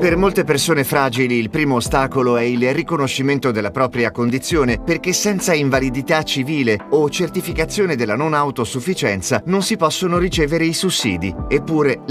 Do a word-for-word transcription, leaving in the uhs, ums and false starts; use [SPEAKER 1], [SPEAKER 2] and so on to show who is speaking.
[SPEAKER 1] Per molte persone fragili il primo ostacolo è il riconoscimento della propria condizione, perché senza invalidità civile o certificazione della non autosufficienza non si possono ricevere i sussidi. Eppure